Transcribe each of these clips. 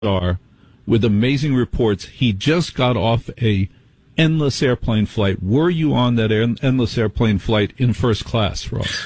are with amazing reports. He just got off a endless airplane flight. Were you on that endless airplane flight in first class, Ross?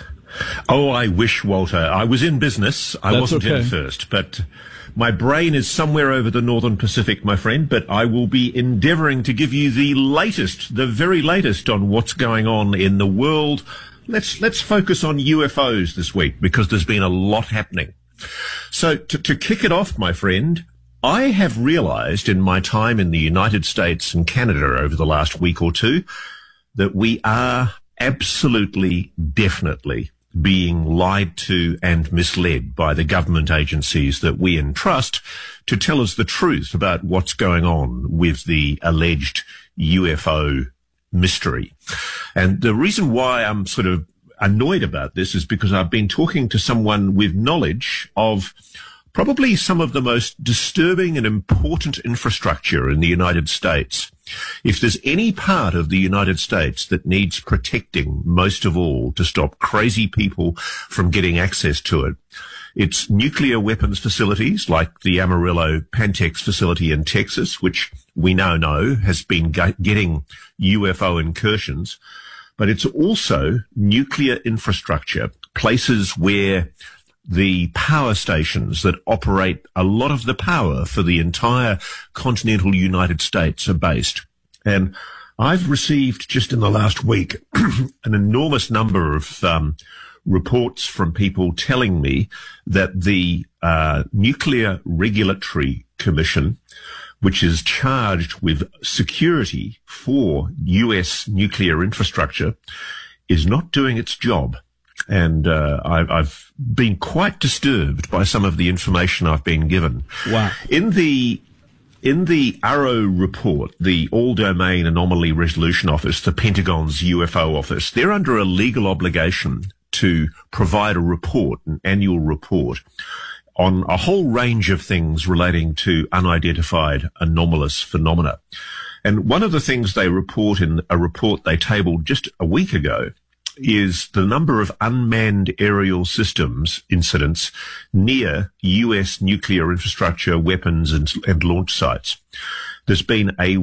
Oh, I wish, Walter. I was in business. I wasn't in first, but my brain is somewhere over the Northern Pacific, my friend, but I will be endeavouring to give you the latest, the very latest on what's going on in the world. Let's focus on UFOs this week because there's been a lot happening. So to kick it off, my friend, I have realized in my time in the United States and Canada over the last week or two that we are absolutely, definitely being lied to and misled by the government agencies that we entrust to tell us the truth about what's going on with the alleged UFO mystery. And the reason why I'm sort of annoyed about this is because I've been talking to someone with knowledge of probably some of the most disturbing and important infrastructure in the United States. If there's any part of the United States that needs protecting most of all to stop crazy people from getting access to it, it's nuclear weapons facilities like the Amarillo Pantex facility in Texas, which we now know has been getting UFO incursions. But it's also nuclear infrastructure, places where the power stations that operate a lot of the power for the entire continental United States are based. And I've received just in the last week an enormous number of reports from people telling me that the Nuclear Regulatory Commission, which is charged with security for U.S. nuclear infrastructure, is not doing its job. And I've been quite disturbed by some of the information I've been given. Wow. In the AARO report, the All-Domain Anomaly Resolution Office, the Pentagon's UFO office, they're under a legal obligation to provide a report, an annual report, on a whole range of things relating to unidentified anomalous phenomena. And one of the things they report in a report they tabled just a week ago is the number of unmanned aerial systems incidents near U.S. nuclear infrastructure, weapons and launch sites. There's been a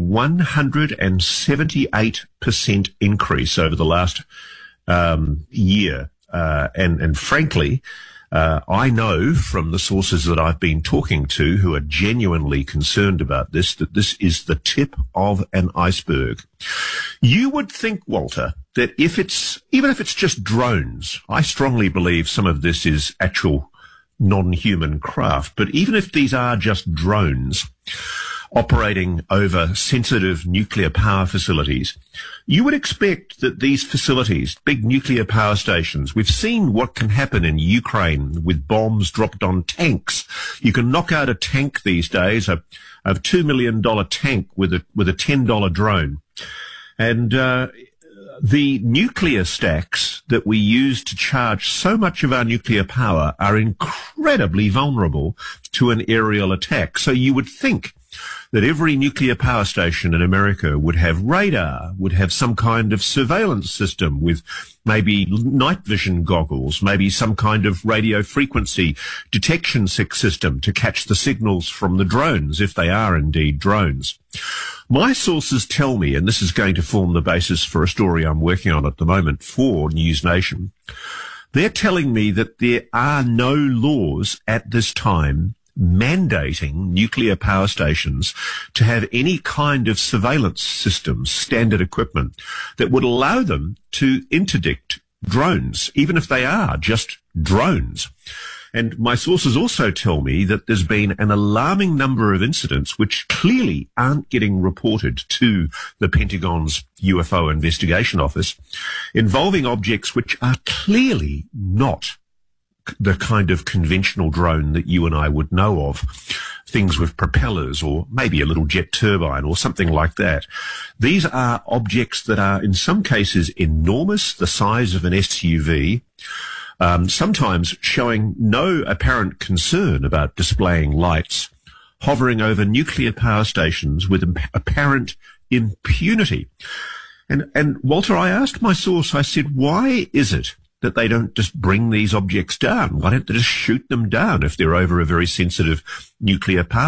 178% increase over the last year. And frankly, I know from the sources that I've been talking to who are genuinely concerned about this, that this is the tip of an iceberg. You would think, Walter, that even if it's just drones, I strongly believe some of this is actual non-human craft, but even if these are just drones operating over sensitive nuclear power facilities, you would expect that these facilities, big nuclear power stations, we've seen what can happen in Ukraine with bombs dropped on tanks. You can knock out a tank these days, a $2 million tank with a $10 drone. And the nuclear stacks that we use to charge so much of our nuclear power are incredibly vulnerable to an aerial attack. So you would think that every nuclear power station in America would have radar, would have some kind of surveillance system with maybe night vision goggles, maybe some kind of radio frequency detection system to catch the signals from the drones, if they are indeed drones. My sources tell me, and this is going to form the basis for a story I'm working on at the moment for News Nation, they're telling me that there are no laws at this time mandating nuclear power stations to have any kind of surveillance systems, standard equipment, that would allow them to interdict drones, even if they are just drones. And my sources also tell me that there's been an alarming number of incidents which clearly aren't getting reported to the Pentagon's UFO Investigation Office involving objects which are clearly not the kind of conventional drone that you and I would know of, things with propellers or maybe a little jet turbine or something like that. These are objects that are in some cases enormous, the size of an SUV, sometimes showing no apparent concern about displaying lights, hovering over nuclear power stations with apparent impunity. And Walter, I asked my source, I said, why is it that they don't just bring these objects down? Why don't they just shoot them down if they're over a very sensitive nuclear power